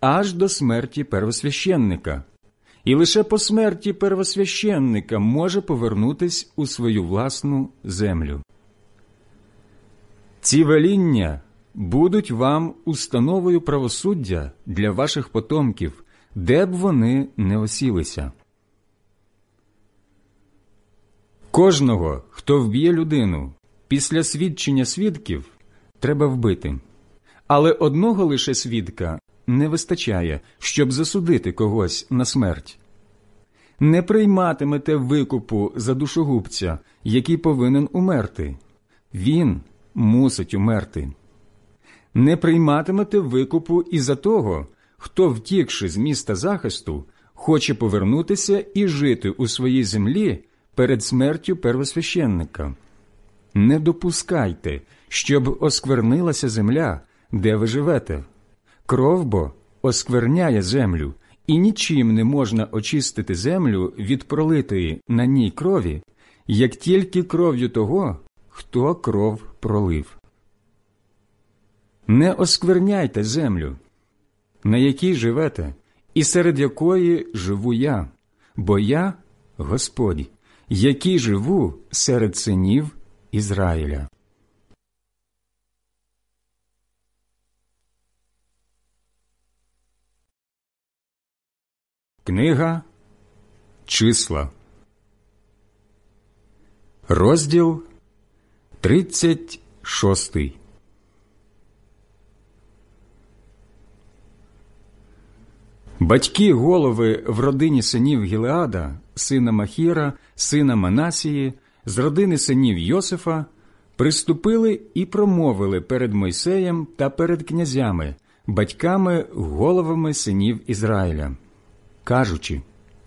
аж до смерті первосвященника, і лише по смерті первосвященника може повернутись у свою власну землю. Ці веління будуть вам установою правосуддя для ваших потомків, де б вони не осілися. Кожного, хто вб'є людину, після свідчення свідків треба вбити. Але одного лише свідка не вистачає, щоб засудити когось на смерть. Не прийматимете викупу за душогубця, який повинен умерти. Він мусить умерти. Не прийматимете викупу і за того, хто, втікши з міста захисту, хоче повернутися і жити у своїй землі перед смертю первосвященника. Не допускайте, щоб осквернилася земля, де ви живете. Кров бо оскверняє землю, і нічим не можна очистити землю від пролитої на ній крові, як тільки кров'ю того, хто кров пролив. Не оскверняйте землю, на якій живете, і серед якої живу я, бо я – Господь, який живу серед синів Ізраїля. Книга Числа, розділ 36. Батьки голови в родині синів Гілеада, сина Махіра, сина Манасії, з родини синів Йосифа, приступили і промовили перед Мойсеєм та перед князями, батьками, головами синів Ізраїля, кажучи: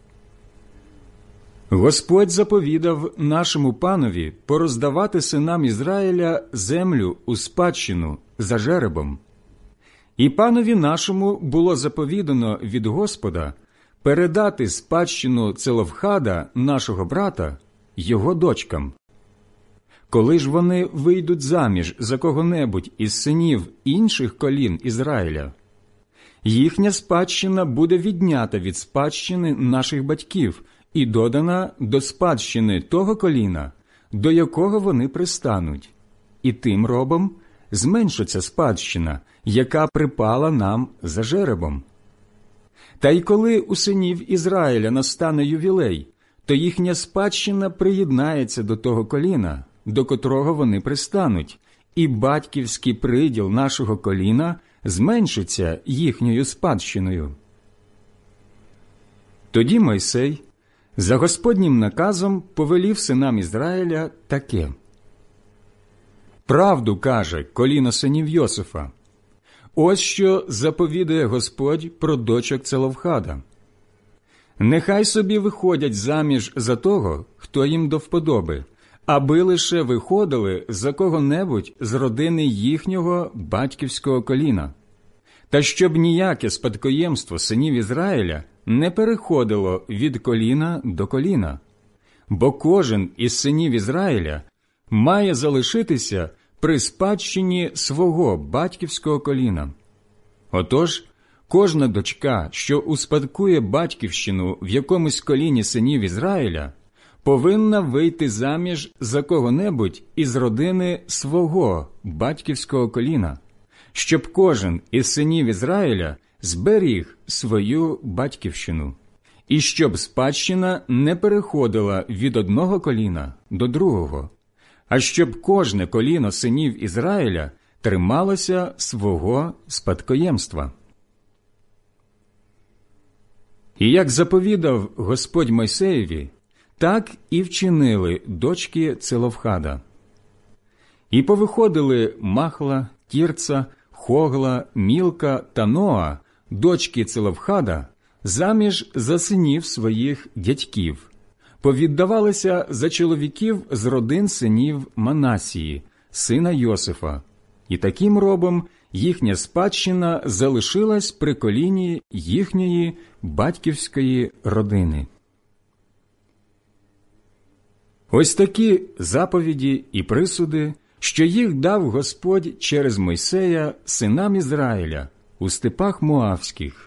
Господь заповідав нашому панові пороздавати синам Ізраїля землю у спадщину за жеребом. І панові нашому було заповідано від Господа передати спадщину Целофхада, нашого брата, його дочкам. Коли ж вони вийдуть заміж за кого-небудь із синів інших колін Ізраїля, їхня спадщина буде віднята від спадщини наших батьків і додана до спадщини того коліна, до якого вони пристануть, і тим робом зменшиться спадщина, яка припала нам за жеребом. Та й коли у синів Ізраїля настане ювілей, то їхня спадщина приєднається до того коліна, до котрого вони пристануть, і батьківський приділ нашого коліна зменшиться їхньою спадщиною. Тоді Мойсей за Господнім наказом повелів синам Ізраїля таке: «Правду каже коліно синів Йосифа. Ось що заповідує Господь про дочок Целофхада. Нехай собі виходять заміж за того, хто їм до вподоби, аби лише виходили за кого-небудь з родини їхнього батьківського коліна, та щоб ніяке спадкоємство синів Ізраїля не переходило від коліна до коліна, бо кожен із синів Ізраїля має залишитися при спадщині свого батьківського коліна. Отож, кожна дочка, що успадкує батьківщину в якомусь коліні синів Ізраїля, повинна вийти заміж за кого-небудь із родини свого батьківського коліна, щоб кожен із синів Ізраїля зберіг свою батьківщину, і щоб спадщина не переходила від одного коліна до другого, а щоб кожне коліно синів Ізраїля трималося свого спадкоємства. І як заповідав Господь Мойсеєві, так і вчинили дочки Целофхада. І повиходили Махла, Тірца, Хогла, Мілка та Ноа, дочки Целофхада, заміж за синів своїх дядьків, повіддавалися за чоловіків з родин синів Манасії, сина Йосифа, і таким робом їхня спадщина залишилась при коліні їхньої батьківської родини. Ось такі заповіді і присуди, що їх дав Господь через Мойсея синам Ізраїля у степах Моавських,